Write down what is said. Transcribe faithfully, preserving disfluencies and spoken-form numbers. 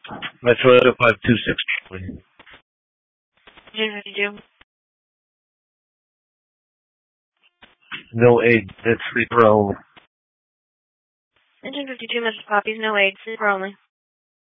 My Toyota five two six, please. Engine fifty-two. No aid. It's sleeper only. Engine fifty-two, Missus Poppies, no aid, sleeper only.